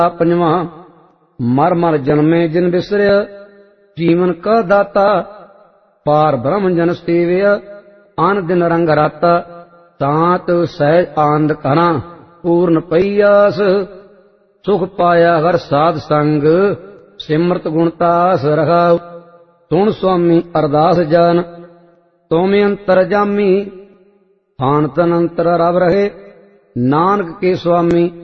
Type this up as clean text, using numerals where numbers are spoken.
पंजवा मर मर जन्मे जिन बिसरिया जीवन का दाता पार ब्रह्म जन सेविया आन दिन रंग राता तांत सहज आनंद करा पूर्ण पईयास सुख पाया हर साध संग सिमरत गुणतास रखाओ सुन स्वामी अरदास जान तुम अंतर जामी फान तन अंतर रब रहे नानक के स्वामी